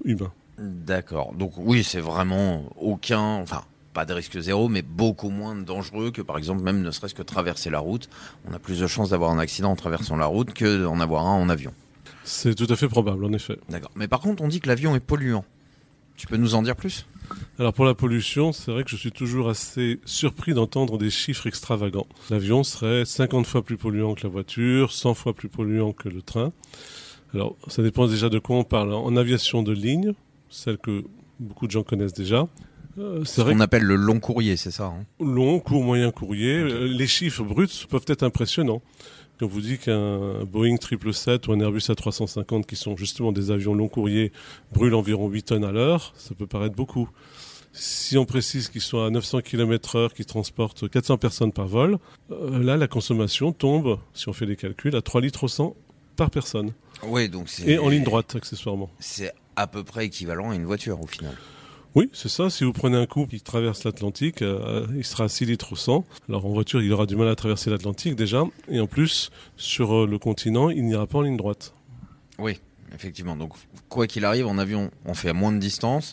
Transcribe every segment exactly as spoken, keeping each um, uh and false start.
humain. D'accord. Donc oui, c'est vraiment aucun... Enfin, pas de risque zéro, mais beaucoup moins dangereux que, par exemple, même ne serait-ce que traverser la route. On a plus de chances d'avoir un accident en traversant la route que d'en avoir un en avion. C'est tout à fait probable, en effet. D'accord. Mais par contre, on dit que l'avion est polluant. Tu peux nous en dire plus ? Alors pour la pollution, c'est vrai que je suis toujours assez surpris d'entendre des chiffres extravagants. L'avion serait cinquante fois plus polluant que la voiture, cent fois plus polluant que le train. Alors ça dépend déjà de quoi on parle. En aviation de ligne, celle que beaucoup de gens connaissent déjà, euh, c'est ce qu'on appelle le long courrier, c'est ça hein ? Long, court, moyen courrier. Okay. Euh, les chiffres bruts peuvent être impressionnants. Quand on vous dit qu'un Boeing sept sept ou un Airbus A trois cent cinquante, qui sont justement des avions long courrier, brûlent environ huit tonnes à l'heure, ça peut paraître beaucoup. Si on précise qu'ils sont à neuf cents kilomètres heure, qu'ils transportent quatre cents personnes par vol, euh, là, la consommation tombe, si on fait les calculs, à trois litres au cent par personne. Oui, donc c'est... Et en ligne droite, accessoirement. C'est à peu près équivalent à une voiture, au final. Oui, c'est ça. Si vous prenez un couple qui traverse l'Atlantique, euh, il sera à six litres au cent. Alors en voiture, il aura du mal à traverser l'Atlantique déjà. Et en plus, sur euh, le continent, il n'ira pas en ligne droite. Oui, effectivement. Donc quoi qu'il arrive, en avion, on fait à moins de distance.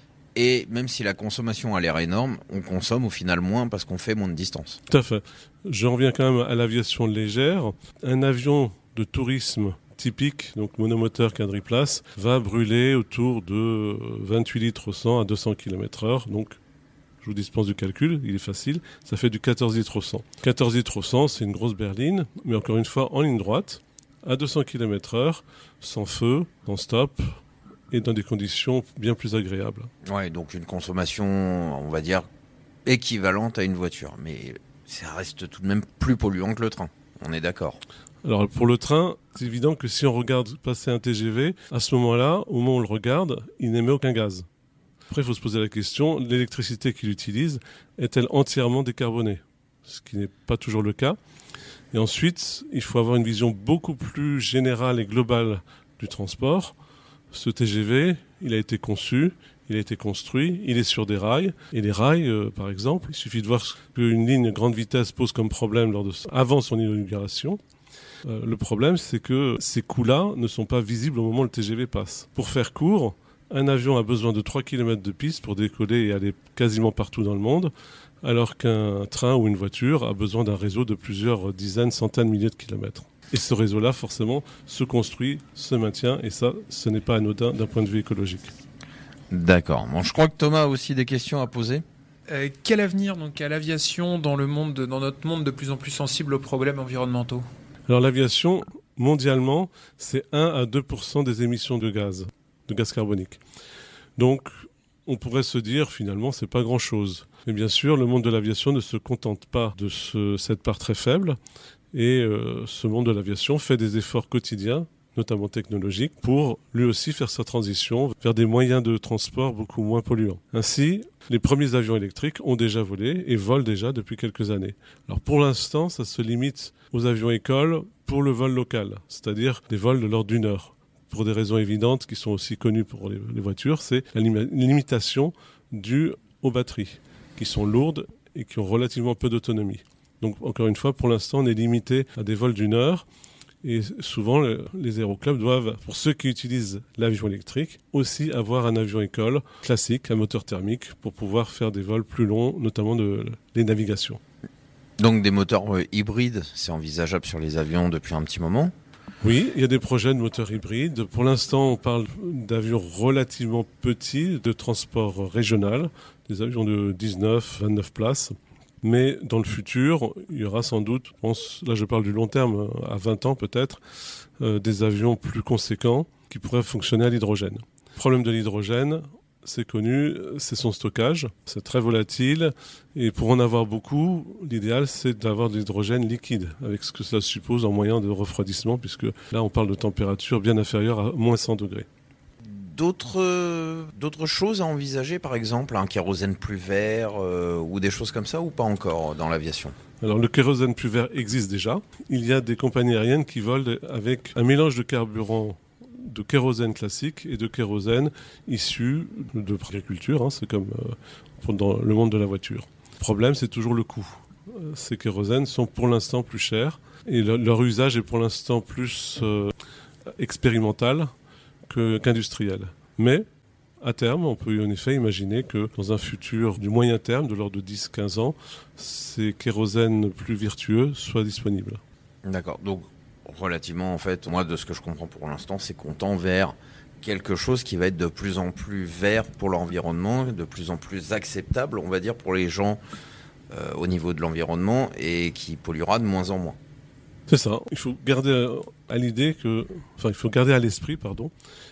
Et même si la consommation a l'air énorme, on consomme au final moins parce qu'on fait moins de distance. Tout à fait. Je reviens quand même à l'aviation légère. Un avion de tourisme typique, donc monomoteur quadriplace, va brûler autour de vingt-huit litres au cent à deux cents kilomètres heure. Donc, je vous dispense du calcul, il est facile. Ça fait du quatorze litres au cent. quatorze litres au cent, c'est une grosse berline, mais encore une fois, en ligne droite, à deux cents kilomètres heure, sans feu, sans stop, et dans des conditions bien plus agréables. Ouais, donc une consommation, on va dire, équivalente à une voiture. Mais ça reste tout de même plus polluant que le train. On est d'accord. Alors pour le train, c'est évident que si on regarde passer un T G V, à ce moment-là, au moment où on le regarde, il n'émet aucun gaz. Après, il faut se poser la question, l'électricité qu'il utilise est-elle entièrement décarbonée ? Ce qui n'est pas toujours le cas. Et ensuite, il faut avoir une vision beaucoup plus générale et globale du transport. Ce T G V, il a été conçu, il a été construit, il est sur des rails. Et les rails, euh, par exemple, il suffit de voir ce qu'une ligne grande vitesse pose comme problème lors de, avant son inauguration. Euh, le problème, c'est que ces coûts-là ne sont pas visibles au moment où le T G V passe. Pour faire court, un avion a besoin de trois kilomètres de piste pour décoller et aller quasiment partout dans le monde, alors qu'un train ou une voiture a besoin d'un réseau de plusieurs dizaines, centaines, milliers de kilomètres. Et ce réseau-là, forcément, se construit, se maintient, et ça, ce n'est pas anodin d'un point de vue écologique. D'accord. Bon, je crois que Thomas a aussi des questions à poser. Euh, quel avenir donc à l'aviation dans le monde, dans notre monde de plus en plus sensible aux problèmes environnementaux ? Alors l'aviation, mondialement, c'est un à deux pour cent des émissions de gaz, de gaz carbonique. Donc, on pourrait se dire, finalement, c'est pas grand-chose. Mais bien sûr, le monde de l'aviation ne se contente pas de ce, cette part très faible. Et euh, ce monde de l'aviation fait des efforts quotidiens, notamment technologiques, pour lui aussi faire sa transition vers des moyens de transport beaucoup moins polluants. Ainsi, les premiers avions électriques ont déjà volé et volent déjà depuis quelques années. Alors pour l'instant, ça se limite aux avions écoles pour le vol local, c'est-à-dire des vols de l'ordre d'une heure. Pour des raisons évidentes qui sont aussi connues pour les, les voitures, c'est la lim- limitation due aux batteries, qui sont lourdes et qui ont relativement peu d'autonomie. Donc encore une fois, pour l'instant, on est limité à des vols d'une heure. Et souvent, les aéroclubs doivent, pour ceux qui utilisent l'avion électrique, aussi avoir un avion école classique, à moteur thermique, pour pouvoir faire des vols plus longs, notamment de les navigations. Donc des moteurs euh, hybrides, c'est envisageable sur les avions depuis un petit moment ? Oui, il y a des projets de moteurs hybrides. Pour l'instant, on parle d'avions relativement petits, de transport régional, des avions de dix-neuf, vingt-neuf places. Mais dans le futur, il y aura sans doute, je pense, là je parle du long terme, à vingt ans peut-être, euh, des avions plus conséquents qui pourraient fonctionner à l'hydrogène. Le problème de l'hydrogène, c'est connu, c'est son stockage. C'est très volatile et pour en avoir beaucoup, l'idéal c'est d'avoir de l'hydrogène liquide, avec ce que cela suppose en moyen de refroidissement, puisque là on parle de température bien inférieure à moins cent degrés. D'autres, euh, d'autres choses à envisager, par exemple un kérosène plus vert euh, ou des choses comme ça, ou pas encore dans l'aviation ? Alors le kérosène plus vert existe déjà. Il y a des compagnies aériennes qui volent avec un mélange de carburant de kérosène classique et de kérosène issu de l'agriculture, hein, c'est comme euh, dans le monde de la voiture. Le problème, c'est toujours le coût. Ces kérosènes sont pour l'instant plus chers et le, leur usage est pour l'instant plus euh, expérimental que, qu'industriel. Mais À terme, on peut en effet imaginer que dans un futur du moyen terme, de l'ordre de dix à quinze ans, ces kérosènes plus vertueux soient disponibles. D'accord. Donc, relativement, en fait, moi, de ce que je comprends pour l'instant, c'est qu'on tend vers quelque chose qui va être de plus en plus vert pour l'environnement, de plus en plus acceptable, on va dire, pour les gens euh, au niveau de l'environnement et qui polluera de moins en moins. C'est ça. Il faut garder à l'idée que, enfin, il faut garder à l'esprit, pardon,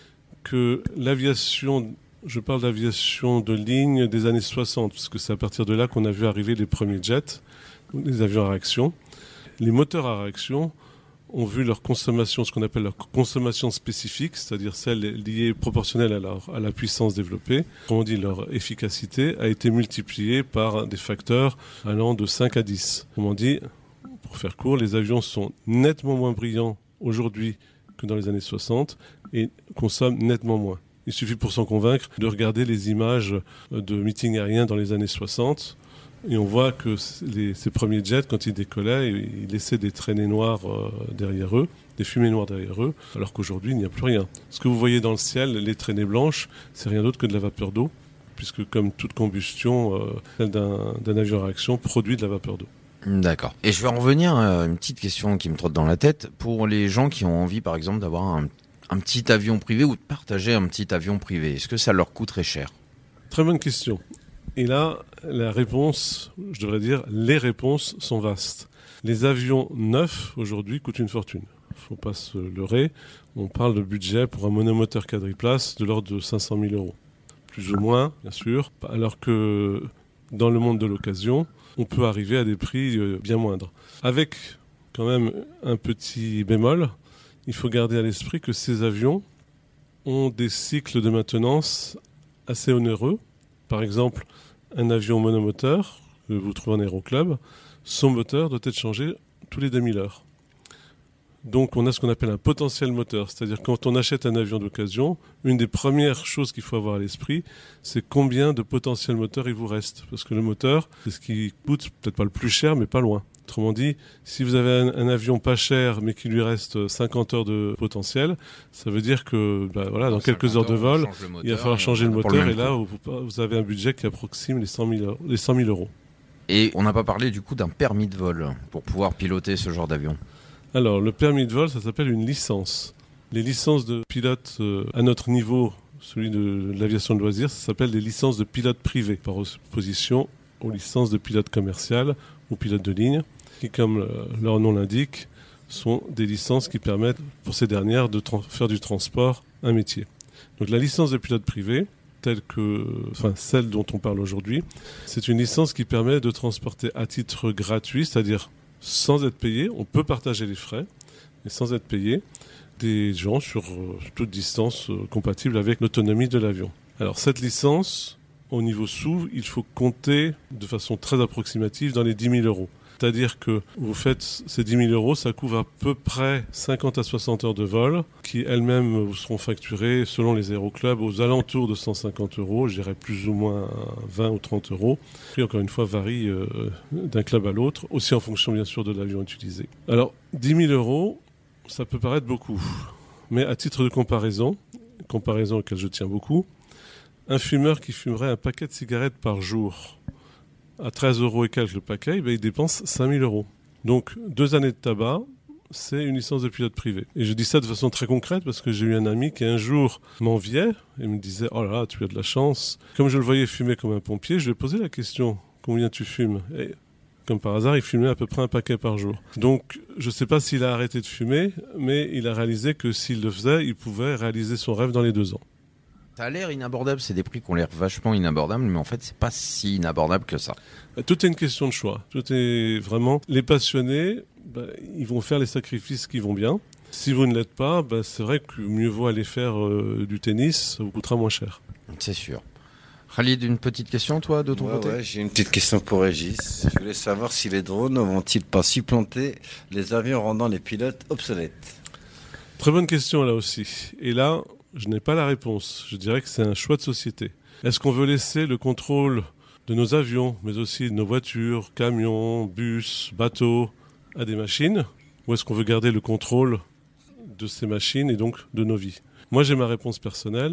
que l'aviation, je parle d'aviation de ligne des années soixante, parce que c'est à partir de là qu'on a vu arriver les premiers jets, les avions à réaction. Les moteurs à réaction ont vu leur consommation, ce qu'on appelle leur consommation spécifique, c'est-à-dire celle liée proportionnelle à, leur, à la puissance développée. Comme on dit, leur efficacité a été multipliée par des facteurs allant de cinq à dix. Comme on dit, pour faire court, les avions sont nettement moins brillants aujourd'hui que dans les années soixante et consomment nettement moins. Il suffit pour s'en convaincre de regarder les images de meetings aériens dans les années soixante. Et on voit que les, ces premiers jets, quand ils décollaient, ils laissaient des traînées noires euh, derrière eux, des fumées noires derrière eux, alors qu'aujourd'hui, il n'y a plus rien. Ce que vous voyez dans le ciel, les traînées blanches, c'est rien d'autre que de la vapeur d'eau, puisque comme toute combustion, euh, celle d'un, d'un avion à réaction produit de la vapeur d'eau. D'accord. Et je vais en revenir à une petite question qui me trotte dans la tête. Pour les gens qui ont envie, par exemple, d'avoir un, un petit avion privé ou de partager un petit avion privé, est-ce que ça leur coûte très cher ? Très bonne question. Et là, la réponse, je devrais dire, les réponses sont vastes. Les avions neufs, aujourd'hui, coûtent une fortune. Il ne faut pas se leurrer. On parle de budget pour un monomoteur quadriplace de l'ordre de cinq cent mille euros. Plus ou moins, bien sûr. Alors que dans le monde de l'occasion, on peut arriver à des prix bien moindres. Avec quand même un petit bémol, il faut garder à l'esprit que ces avions ont des cycles de maintenance assez onéreux. Par exemple, un avion monomoteur que vous trouvez en aéroclub, son moteur doit être changé tous les deux mille heures. Donc on a ce qu'on appelle un potentiel moteur, c'est-à-dire quand on achète un avion d'occasion, une des premières choses qu'il faut avoir à l'esprit, c'est combien de potentiel moteur il vous reste. Parce que le moteur, c'est ce qui coûte peut-être pas le plus cher, mais pas loin. Autrement dit, si vous avez un, un avion pas cher, mais qu'il lui reste cinquante heures de potentiel, ça veut dire que bah, voilà, dans quelques heures de vol, il va falloir changer le moteur, et là, vous, vous avez un budget qui approxime les cent mille euros. Et on n'a pas parlé du coup d'un permis de vol pour pouvoir piloter ce genre d'avion. Alors, le permis de vol, ça s'appelle une licence. Les licences de pilote euh, à notre niveau, celui de l'aviation de loisirs, ça s'appelle des licences de pilote privé, par opposition aux licences de pilote commercial ou pilote de ligne, qui, comme euh, leur nom l'indique, sont des licences qui permettent pour ces dernières de tra- faire du transport un métier. Donc la licence de pilote privé, telle que, enfin celle dont on parle aujourd'hui, c'est une licence qui permet de transporter à titre gratuit, c'est-à-dire sans être payé, on peut partager les frais, mais sans être payé, des gens sur euh, toute distance euh, compatible avec l'autonomie de l'avion. Alors cette licence, au niveau sous, il faut compter de façon très approximative dans les dix mille euros. C'est-à-dire que vous faites ces dix mille euros, ça couvre à peu près cinquante à soixante heures de vol, qui elles-mêmes vous seront facturées selon les aéroclubs aux alentours de cent cinquante euros, je dirais plus ou moins vingt ou trente euros. Puis encore une fois, varie euh, d'un club à l'autre, aussi en fonction bien sûr de l'avion utilisé. Alors, dix mille euros, ça peut paraître beaucoup, mais à titre de comparaison, comparaison auquel je tiens beaucoup, un fumeur qui fumerait un paquet de cigarettes par jour, à treize euros et quelques le paquet, ben, il dépense cinq mille euros. Donc, deux années de tabac, c'est une licence de pilote privé. Et je dis ça de façon très concrète parce que j'ai eu un ami qui un jour m'enviait et me disait « Oh là là, tu as de la chance ». Comme je le voyais fumer comme un pompier, je lui ai posé la question « Combien tu fumes ?» Et comme par hasard, il fumait à peu près un paquet par jour. Donc, je ne sais pas s'il a arrêté de fumer, mais il a réalisé que s'il le faisait, il pouvait réaliser son rêve dans les deux ans. Ça a l'air inabordable, c'est des prix qui ont l'air vachement inabordables, mais en fait, c'est pas si inabordable que ça. Tout est une question de choix. Tout est vraiment... Les passionnés, bah, ils vont faire les sacrifices qui vont bien. Si vous ne l'êtes pas, bah, c'est vrai que mieux vaut aller faire euh, du tennis, ça vous coûtera moins cher. C'est sûr. Khalid, une petite question, toi, de ton ouais, côté ouais, j'ai une petite question pour Régis. Je voulais savoir si les drones ne vont-ils pas supplanter les avions rendant les pilotes obsolètes ? Très bonne question là aussi. Et là... je n'ai pas la réponse. Je dirais que c'est un choix de société. Est-ce qu'on veut laisser le contrôle de nos avions, mais aussi de nos voitures, camions, bus, bateaux, à des machines ? Ou est-ce qu'on veut garder le contrôle de ces machines et donc de nos vies ? Moi, j'ai ma réponse personnelle.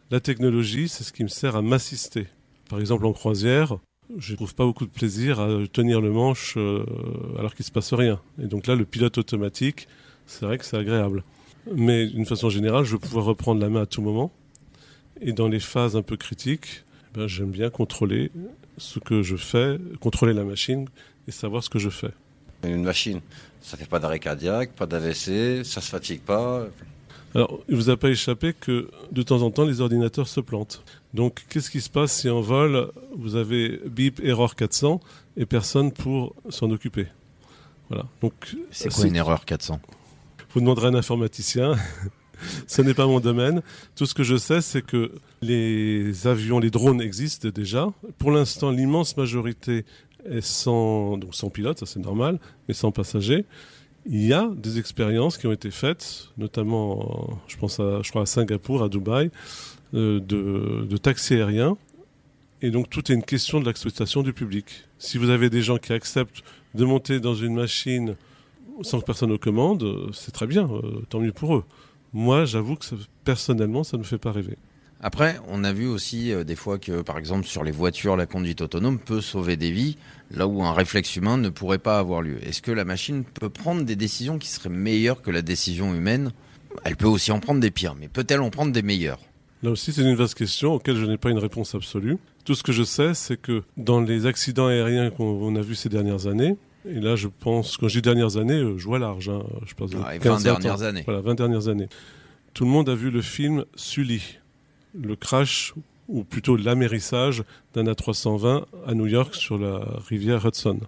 La technologie, c'est ce qui me sert à m'assister. Par exemple, en croisière, je ne trouve pas beaucoup de plaisir à tenir le manche euh, alors qu'il ne se passe rien. Et donc là, le pilote automatique, c'est vrai que c'est agréable. Mais d'une façon générale, je veux pouvoir reprendre la main à tout moment. Et dans les phases un peu critiques, eh ben, j'aime bien contrôler ce que je fais, contrôler la machine et savoir ce que je fais. Une machine, ça ne fait pas d'arrêt cardiaque, pas d'A V C, ça ne se fatigue pas. Alors, il ne vous a pas échappé que de temps en temps, les ordinateurs se plantent. Donc, qu'est-ce qui se passe si en vol, vous avez bip, erreur quatre cents et personne pour s'en occuper? Voilà. Donc, c'est quoi une erreur quatre cents? Vous demanderez à un informaticien. Ce n'est pas mon domaine. Tout ce que je sais, c'est que les avions, les drones existent déjà. Pour l'instant, l'immense majorité est sans, donc sans pilote, ça c'est normal, mais sans passagers. Il y a des expériences qui ont été faites, notamment, je pense à, je crois à Singapour, à Dubaï, euh, de, de taxis aériens. Et donc, tout est une question de l'acceptation du public. Si vous avez des gens qui acceptent de monter dans une machine sans que personne ne commande, c'est très bien, euh, tant mieux pour eux. Moi, j'avoue que ça, personnellement, ça ne me fait pas rêver. Après, on a vu aussi euh, des fois que, par exemple, sur les voitures, la conduite autonome peut sauver des vies, là où un réflexe humain ne pourrait pas avoir lieu. Est-ce que la machine peut prendre des décisions qui seraient meilleures que la décision humaine? Elle peut aussi en prendre des pires, mais peut-elle en prendre des meilleures? Là aussi, c'est une vaste question auquel je n'ai pas une réponse absolue. Tout ce que je sais, c'est que dans les accidents aériens qu'on a vus ces dernières années, et là, je pense, quand je dis dernières années, je vois large. Hein, je pense ah, et vingt dernières années. Voilà, vingt dernières années. Tout le monde a vu le film Sully, le crash, ou plutôt l'amérissage d'un A trois cent vingt à New York sur la rivière Hudson.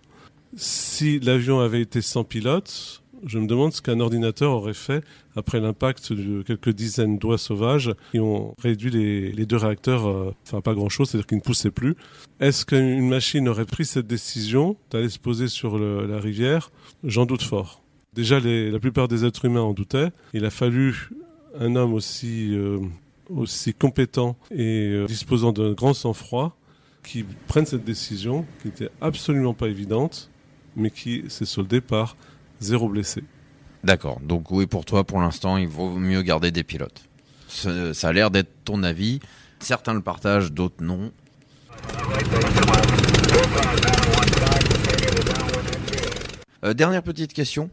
Si l'avion avait été sans pilote, je me demande ce qu'un ordinateur aurait fait après l'impact de quelques dizaines d'oies sauvages qui ont réduit les, les deux réacteurs, euh, enfin pas grand-chose, c'est-à-dire qu'ils ne poussaient plus. Est-ce qu'une machine aurait pris cette décision d'aller se poser sur le, la rivière? J'en doute fort. Déjà, les, la plupart des êtres humains en doutaient. Il a fallu un homme aussi, euh, aussi compétent et euh, disposant d'un grand sang-froid qui prenne cette décision qui n'était absolument pas évidente, mais qui s'est soldée par zéro blessé. D'accord. Donc oui, pour toi, pour l'instant, il vaut mieux garder des pilotes. Ça, ça a l'air d'être ton avis. Certains le partagent, d'autres non. Euh, dernière petite question.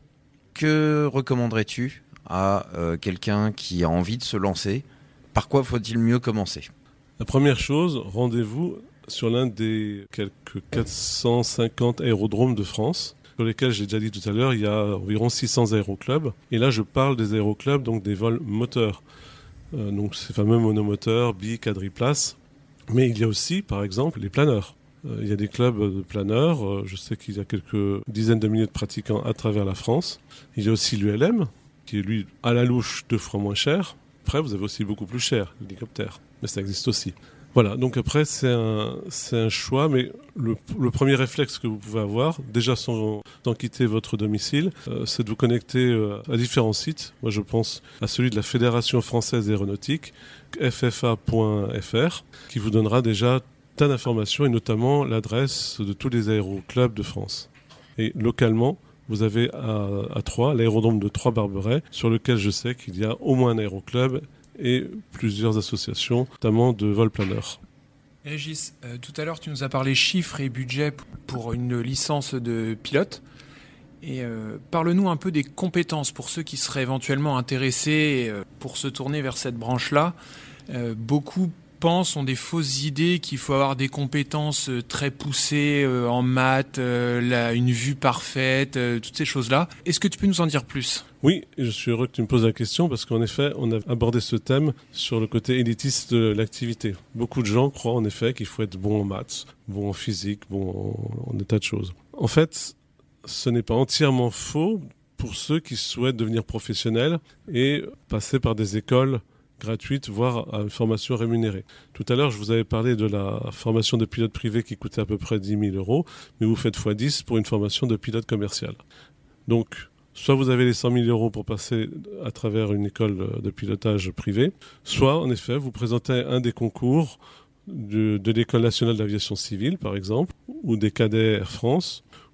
Que recommanderais-tu à euh, quelqu'un qui a envie de se lancer? Par quoi faut-il mieux commencer? La première chose, rendez-vous sur l'un des quelques quatre cent cinquante aérodromes de France, sur lesquels j'ai déjà dit tout à l'heure, il y a environ six cents aéroclubs. Et là, je parle des aéroclubs, donc des vols moteurs. Euh, donc ces fameux monomoteurs, bi, quadriplace. Mais il y a aussi, par exemple, les planeurs. Euh, il y a des clubs de planeurs. Euh, je sais qu'il y a quelques dizaines de milliers de pratiquants à travers la France. Il y a aussi l'U L M, qui est lui, à la louche, deux fois moins cher. Après, vous avez aussi beaucoup plus cher, l'hélicoptère. Mais ça existe aussi. Voilà, donc après, c'est un, c'est un choix, mais le, le premier réflexe que vous pouvez avoir, déjà sans, sans quitter votre domicile, euh, c'est de vous connecter euh, à différents sites. Moi, je pense à celui de la Fédération Française d'Aéronautique, f f a point f r, qui vous donnera déjà tas d'informations, et notamment l'adresse de tous les aéroclubs de France. Et localement, vous avez à, à Troyes, l'aérodrome de Troyes-Barberet, sur lequel je sais qu'il y a au moins un aéroclub et plusieurs associations, notamment de vol planeur. Régis, euh, tout à l'heure, tu nous as parlé chiffres et budget pour une licence de pilote. Et euh, parle-nous un peu des compétences pour ceux qui seraient éventuellement intéressés euh, pour se tourner vers cette branche-là. Euh, beaucoup pensent, ont des fausses idées qu'il faut avoir des compétences très poussées euh, en maths, euh, la, une vue parfaite, euh, toutes ces choses-là. Est-ce que tu peux nous en dire plus ? Oui, je suis heureux que tu me poses la question parce qu'en effet, on a abordé ce thème sur le côté élitiste de l'activité. Beaucoup de gens croient en effet qu'il faut être bon en maths, bon en physique, bon en, en des tas de choses. En fait, ce n'est pas entièrement faux pour ceux qui souhaitent devenir professionnels et passer par des écoles gratuite, voire à une formation rémunérée. Tout à l'heure, je vous avais parlé de la formation de pilote privé qui coûtait à peu près dix mille euros, mais vous faites fois dix pour une formation de pilote commercial. Donc, soit vous avez les cent mille euros pour passer à travers une école de pilotage privée, soit, en effet, vous présentez un des concours de, de l'École nationale d'aviation civile, par exemple, ou des cadets Air France,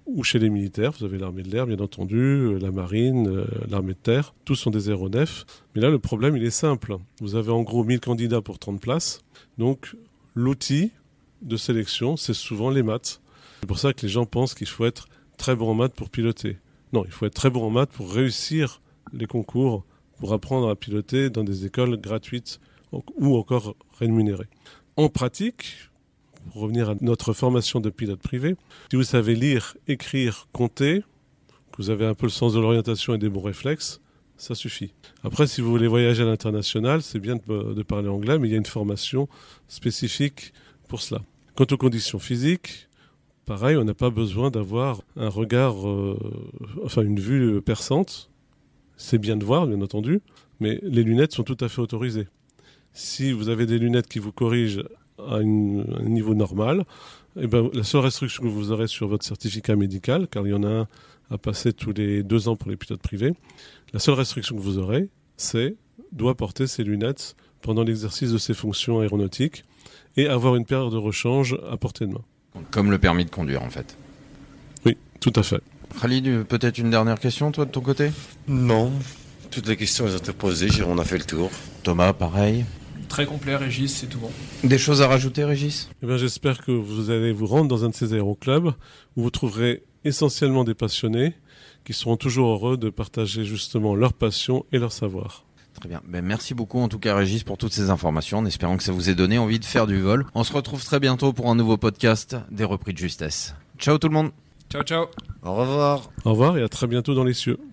ou chez les militaires. Vous avez l'armée de l'air, bien entendu, la marine, euh, l'armée de terre. Tous sont des aéronefs. Mais là, le problème, il est simple. Vous avez en gros mille candidats pour trente places. Donc, l'outil de sélection, c'est souvent les maths. C'est pour ça que les gens pensent qu'il faut être très bon en maths pour piloter. Non, il faut être très bon en maths pour réussir les concours, pour apprendre à piloter dans des écoles gratuites ou encore rémunérées. En pratique, pour revenir à notre formation de pilote privé, si vous savez lire, écrire, compter, que vous avez un peu le sens de l'orientation et des bons réflexes, ça suffit. Après, si vous voulez voyager à l'international, c'est bien de, de parler anglais, mais il y a une formation spécifique pour cela. Quant aux conditions physiques, pareil, on n'a pas besoin d'avoir un regard, euh, enfin une vue perçante. C'est bien de voir, bien entendu, mais les lunettes sont tout à fait autorisées. Si vous avez des lunettes qui vous corrigent à, une, à un niveau normal, eh ben, la seule restriction que vous aurez sur votre certificat médical, car il y en a un à passer tous les deux ans pour les pilotes privés, la seule restriction que vous aurez, c'est doit porter ses lunettes pendant l'exercice de ses fonctions aéronautiques et avoir une paire de rechange à portée de main. Comme le permis de conduire, en fait. Oui, tout à fait. Khalid, peut-être une dernière question, toi, de ton côté ? Non, toutes les questions elles ont été posées, on a fait le tour. Thomas, pareil. Très complet, Régis, c'est tout bon. Des choses à rajouter, Régis ? Eh bien, j'espère que vous allez vous rendre dans un de ces aéroclubs où vous trouverez essentiellement des passionnés qui seront toujours heureux de partager justement leur passion et leur savoir. Très bien. Ben, merci beaucoup en tout cas Régis pour toutes ces informations, en espérant que ça vous ait donné envie de faire du vol. On se retrouve très bientôt pour un nouveau podcast des repris de justesse. Ciao tout le monde. Ciao, ciao. Au revoir. Au revoir et à très bientôt dans les cieux.